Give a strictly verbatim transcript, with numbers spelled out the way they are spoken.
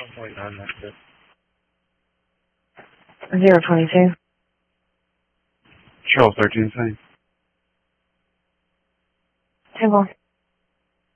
point nine, that's it. Zero twenty-two. Charles thirteen, same. Table.